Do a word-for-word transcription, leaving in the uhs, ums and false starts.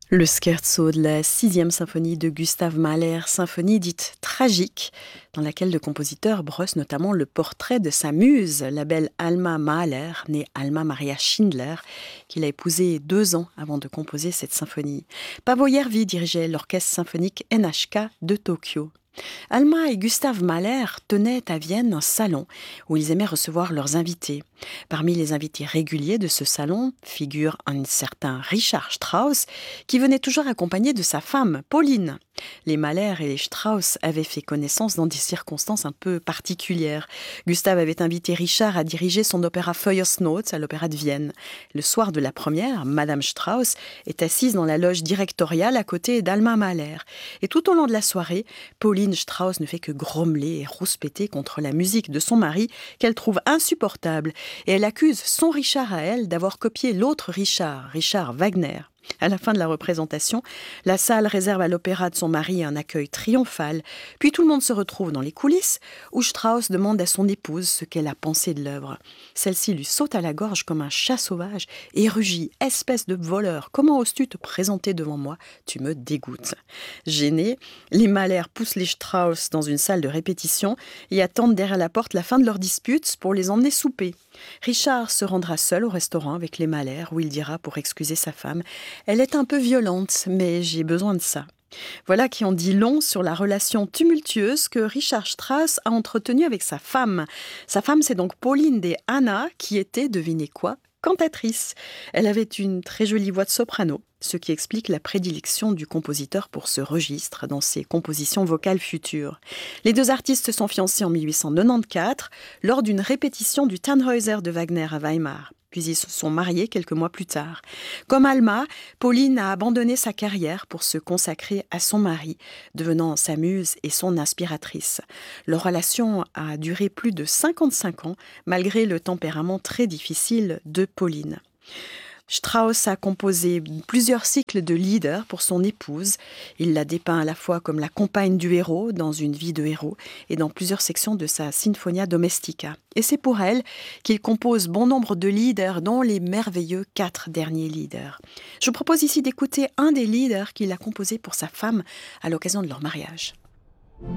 Le scherzo de la sixième symphonie de Gustav Mahler, symphonie dite tragique, dans laquelle le compositeur brosse notamment le portrait de sa muse, la belle Alma Mahler, née Alma Maria Schindler, qu'il a épousée deux ans avant de composer cette symphonie. Paavo Järvi dirigeait l'orchestre symphonique N H K de Tokyo. Alma et Gustav Mahler tenaient à Vienne un salon où ils aimaient recevoir leurs invités. Parmi les invités réguliers de ce salon figure un certain Richard Strauss qui venait toujours accompagné de sa femme, Pauline. Les Mahler et les Strauss avaient fait connaissance dans des circonstances un peu particulières. Gustav avait invité Richard à diriger son opéra Feuersnot à l'Opéra de Vienne. Le soir de la première, Madame Strauss est assise dans la loge directoriale à côté d'Alma Mahler. Et tout au long de la soirée, Pauline Strauss ne fait que grommeler et rouspéter contre la musique de son mari qu'elle trouve insupportable. Et elle accuse son Richard à elle d'avoir copié l'autre Richard, Richard Wagner. À la fin de la représentation, la salle réserve à l'opéra de son mari un accueil triomphal, puis tout le monde se retrouve dans les coulisses où Strauss demande à son épouse ce qu'elle a pensé de l'œuvre. Celle-ci lui saute à la gorge comme un chat sauvage et rugit « Espèce de voleur, comment oses-tu te présenter devant moi? Tu me dégoûtes !» Gênés, les Mahler poussent les Strauss dans une salle de répétition et attendent derrière la porte la fin de leur dispute pour les emmener souper. Richard se rendra seul au restaurant avec les Mahler où il dira pour excuser sa femme « Elle est un peu violente, mais j'ai besoin de ça ». Voilà qui en dit long sur la relation tumultueuse que Richard Strauss a entretenue avec sa femme. Sa femme, c'est donc Pauline de Hanna, qui était, devinez quoi, cantatrice. Elle avait une très jolie voix de soprano, ce qui explique la prédilection du compositeur pour ce registre dans ses compositions vocales futures. Les deux artistes se sont fiancés en mille huit cent quatre-vingt-quatorze lors d'une répétition du Tannhäuser de Wagner à Weimar. Puis ils se sont mariés quelques mois plus tard. Comme Alma, Pauline a abandonné sa carrière pour se consacrer à son mari, devenant sa muse et son inspiratrice. Leur relation a duré plus de cinquante-cinq ans, malgré le tempérament très difficile de Pauline. Strauss a composé plusieurs cycles de lieder pour son épouse. Il la dépeint à la fois comme la compagne du héros dans une vie de héros et dans plusieurs sections de sa Sinfonia Domestica. Et c'est pour elle qu'il compose bon nombre de lieder, dont les merveilleux quatre derniers lieder. Je vous propose ici d'écouter un des lieder qu'il a composé pour sa femme à l'occasion de leur mariage.